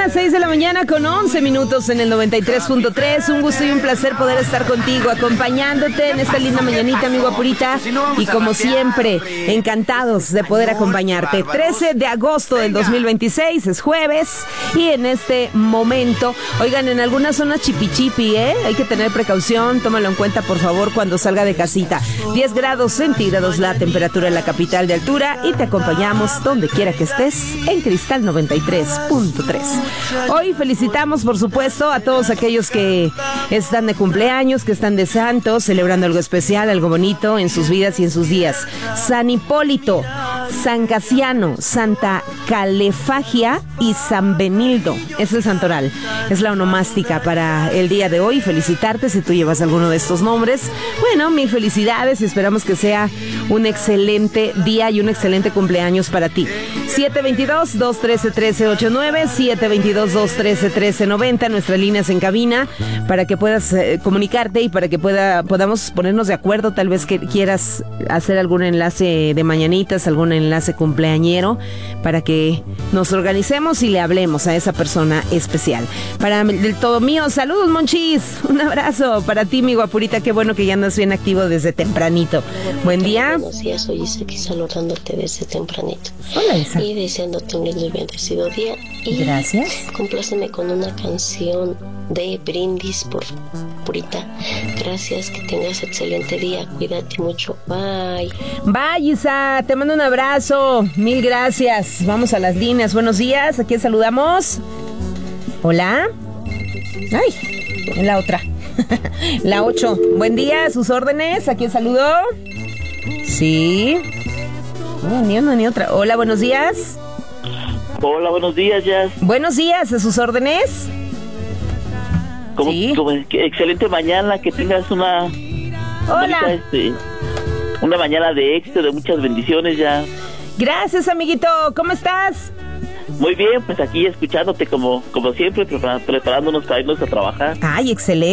las 6 de la mañana con 11 minutos en el 93.3. Un gusto y un placer poder estar contigo, acompañándote en esta linda mañanita, amigo Apurita. Y como siempre, encantados de poder acompañarte. 13 de agosto del 2026, es jueves. Y en este momento, oigan, en algunas zonas chipichipi, hay que tener precaución. Tómalo en cuenta, por favor, cuando salga de casita. 10 grados centígrados la temperatura en la capital de altura. Y te acompañamos donde quiera que estés en Cristal 93.3. Hoy felicitamos, por supuesto, a todos aquellos que están de cumpleaños, que están de santos, celebrando algo especial, algo bonito en sus vidas y en sus días. San Hipólito, San Casiano, Santa Calefagia y San Benildo. Es el santoral, es la onomástica para el día de hoy. Felicitarte si tú llevas alguno de estos nombres. Bueno, mil felicidades y esperamos que sea un excelente día y un excelente cumpleaños para ti. 722-213-1389, 722-213-1390, nuestras líneas en cabina, para que puedas comunicarte y para que podamos ponernos de acuerdo. Tal vez que quieras hacer algún enlace de mañanitas, algún enlace cumpleañero, para que nos organicemos y le hablemos a esa persona especial. Para del todo mío, saludos, Monchis, un abrazo para ti, amigo Apurita. Qué bueno que ya andas bien activo desde tempranito. Buen día. Buenos días, soy Isa, aquí saludándote desde tempranito. Hola, Isa. Y deseándote un lindo y bendecido día. Y gracias. Compláceme con una canción de brindis por Purita. Gracias, que tengas excelente día. Cuídate mucho. Bye. Bye, Isa. Te mando un abrazo. Mil gracias. Vamos a las líneas. Buenos días. ¿A quién saludamos? Hola. Ay, en la otra. La 8. Buen día, a sus órdenes. ¿A quién saludó? Sí. No, ni una ni otra. Hola, buenos días. Hola, buenos días, Jazz. Buenos días, a sus órdenes. Sí. Excelente mañana, que tengas una... Hola. Bonita, una mañana de éxito, de muchas bendiciones, ya. Gracias, amiguito. ¿Cómo estás? Muy bien, pues aquí escuchándote como siempre, preparándonos para irnos a trabajar. Ay, excelente.